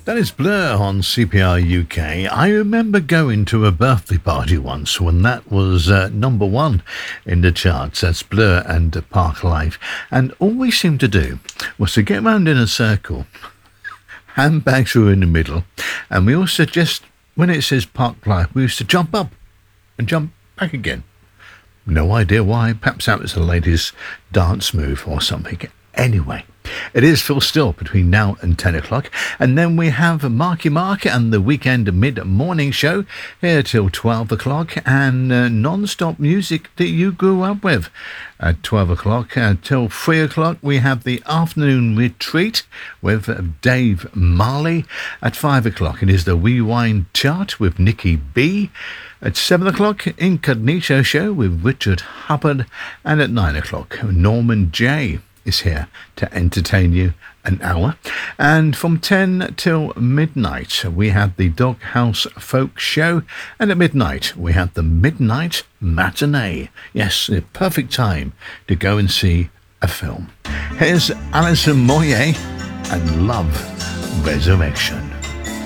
That is Blur on CPR UK. I remember going to a birthday party once when that was number one in the charts. That's Blur and Park Life. And all we seemed to do was to get round in a circle. Handbags were in the middle. And we also just, when it says Park Life, we used to jump up and jump back again. No idea why. Perhaps that was the latest dance move or something. Anyway, it is Phil Still between now and 10 o'clock. And then we have Marky Mark and the Weekend Mid-Morning Show here till 12 o'clock. And non-stop music that you grew up with at 12 o'clock. Till 3 o'clock, we have the Afternoon Retreat with Dave Marley. At 5 o'clock, it is the Rewind Chart with Nikki B. At 7 o'clock, Incognito Show with Richard Hubbard. And at 9 o'clock, Norman J. is here to entertain you an hour. And from 10 till midnight, we have the Doghouse Folk Show. And at midnight, we have the Midnight Matinee. Yes, the perfect time to go and see a film. Here's Alison Moyet and Love Resurrection.